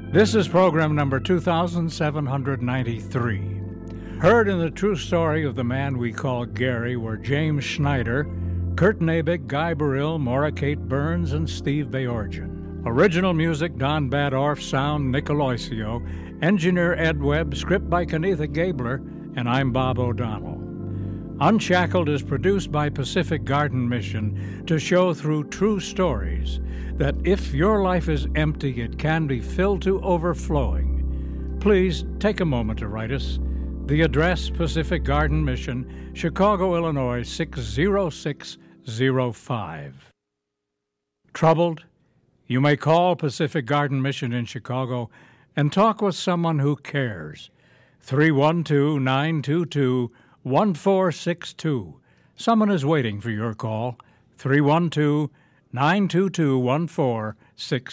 This is program number 2793. Heard in the true story of the man we call Gary were James Schneider, Kurt Nabig, Guy Burrill, Maura Kate Burns, and Steve Bayorgian. Original music, Don Badorf, sound, Nick Aloisio, engineer Ed Webb, script by Kenetha Gabler, and I'm Bob O'Donnell. Unshackled is produced by Pacific Garden Mission to show through true stories that if your life is empty, it can be filled to overflowing. Please take a moment to write us. The address, Pacific Garden Mission, Chicago, Illinois, 60605. Troubled? You may call Pacific Garden Mission in Chicago and talk with someone who cares. 312-922-1462. Someone is waiting for your call. 312-922-1462.